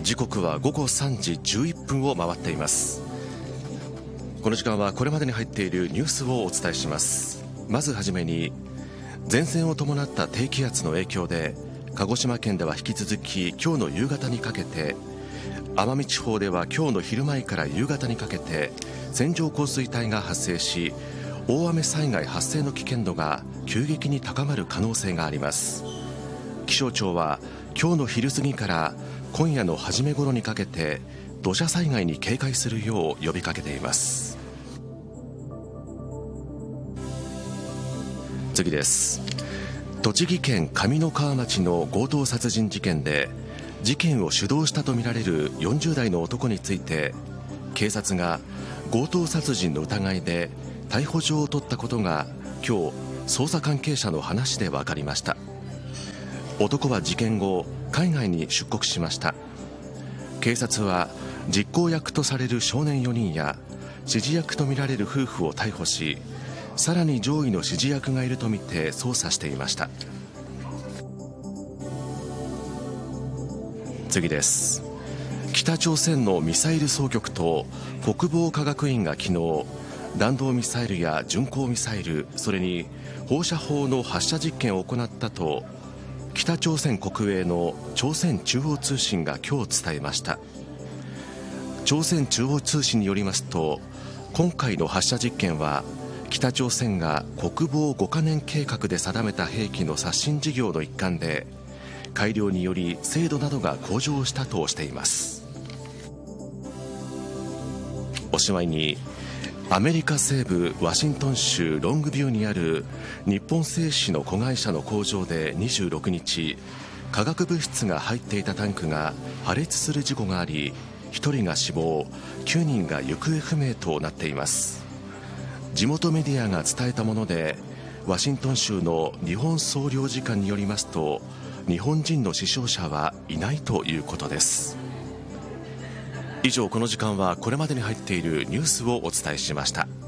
時刻は午後3時11分を回っています。この時間はこれまでに入っているニュースをお伝えします。まずはじめに、前線を伴った低気圧の影響で鹿児島県では引き続き今日の夕方にかけて、奄美地方では今日の昼前から夕方にかけて線状降水帯が発生し、大雨災害発生の危険度が急激に高まる可能性があります。気象庁は今日の昼過ぎから今夜の初め頃にかけて土砂災害に警戒するよう呼びかけています。次です。栃木県上三川町の強盗殺人事件で、事件を主導したとみられる40代の男について、警察が強盗殺人の疑いで逮捕状を取ったことが今日、捜査関係者の話で分かりました。男は事件後、海外に出国しました。警察は実行役とされる少年4人や指示役とみられる夫婦を逮捕し、さらに上位の指示役がいるとみて捜査していました。次です。北朝鮮のミサイル総局と国防科学院が昨日、弾道ミサイルや巡航ミサイル、それに放射砲の発射実験を行ったと北朝鮮国営の朝鮮中央通信が今日伝えました。朝鮮中央通信によりますと、今回の発射実験は北朝鮮が国防5カ年計画で定めた兵器の刷新事業の一環で、改良により精度などが向上したとしています。おしまいに、アメリカ西部ワシントン州ロングビューにある日本製紙の子会社の工場で26日、化学物質が入っていたタンクが破裂する事故があり、1人が死亡、9人が行方不明となっています。地元メディアが伝えたもので、ワシントン州の日本総領事館によりますと、日本人の死傷者はいないということです。以上、この時間はこれまでに入っているニュースをお伝えしました。